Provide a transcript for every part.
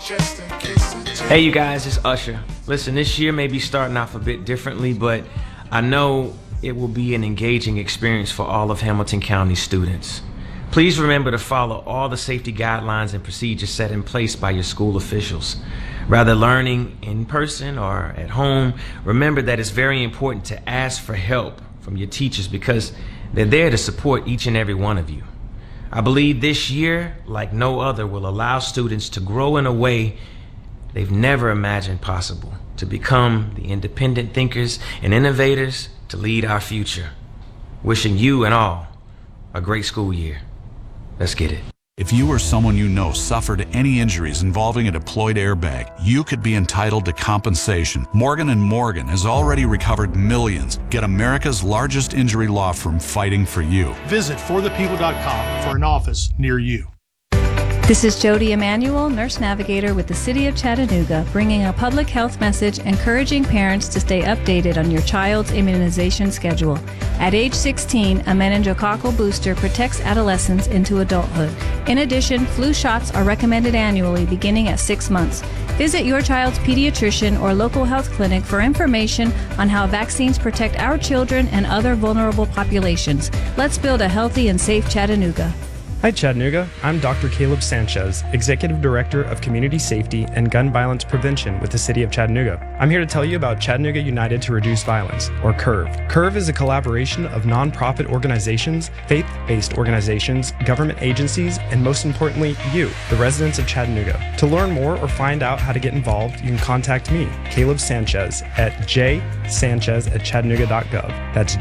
Hey you guys, it's Usher. Listen, this year may be starting off a bit differently, but I know it will be an engaging experience for all of Hamilton County students. Please remember to follow all the safety guidelines and procedures set in place by your school officials. Rather learning in person or at home, remember that it's very important to ask for help from your teachers because they're there to support each and every one of you. I believe this year, like no other, will allow students to grow in a way they've never imagined possible, to become the independent thinkers and innovators to lead our future. Wishing you and all a great school year. Let's get it. If you or someone you know suffered any injuries involving a deployed airbag, you could be entitled to compensation. Morgan & Morgan has already recovered millions. Get America's largest injury law firm fighting for you. Visit forthepeople.com for an office near you. This is Jody Emanuel, nurse navigator with the City of Chattanooga, bringing a public health message encouraging parents to stay updated on your child's immunization schedule. At age 16, a meningococcal booster protects adolescents into adulthood. In addition, flu shots are recommended annually beginning at 6 months. Visit your child's pediatrician or local health clinic for information on how vaccines protect our children and other vulnerable populations. Let's build a healthy and safe Chattanooga. Hi Chattanooga, I'm Dr. Caleb Sanchez, Executive Director of Community Safety and Gun Violence Prevention with the City of Chattanooga. I'm here to tell you about Chattanooga United to Reduce Violence, or CURV. CURV is a collaboration of nonprofit organizations, faith-based organizations, government agencies, and most importantly, you, the residents of Chattanooga. To learn more or find out how to get involved, you can contact me, Caleb Sanchez, at jsanchez@chattanooga.gov. That's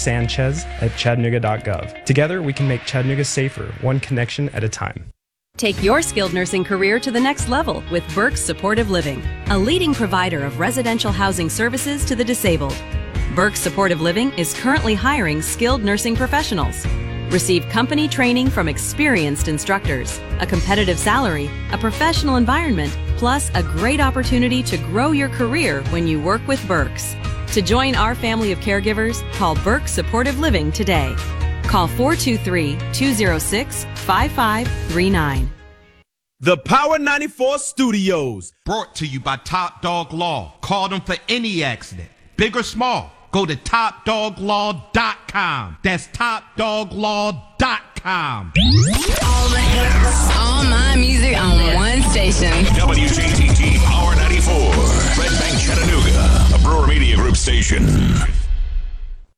jsanchez@chattanooga.gov. Together, we can make Chattanooga safer, one connection at a time. Take your skilled nursing career to the next level with Burke's Supportive Living, a leading provider of residential housing services to the disabled. Burke's Supportive Living is currently hiring skilled nursing professionals. Receive company training from experienced instructors, a competitive salary, a professional environment, plus a great opportunity to grow your career when you work with Burke's. To join our family of caregivers, call Burke's Supportive Living today. Call 423-206-5539. The Power 94 Studios, brought to you by Top Dog Law. Call them for any accident, big or small. Go to topdoglaw.com. That's topdoglaw.com. All the hits, all my music on one station. WJTT Power 94, Red Bank, Chattanooga, a Brewer Media Group station.